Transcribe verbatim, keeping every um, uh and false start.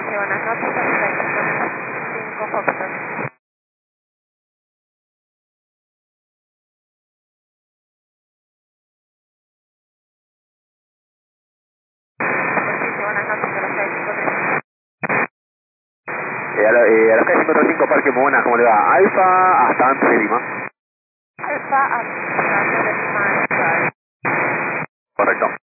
buenas noches, cinco Foxtrot. Buenas noches, a las seis cinco tres. Eh, a, la, eh, a las seis cinco tres cinco, Parque, muy buenas, ¿cómo le va? Alfa hasta antes de Lima. Alfa, hasta de Lima. Correcto.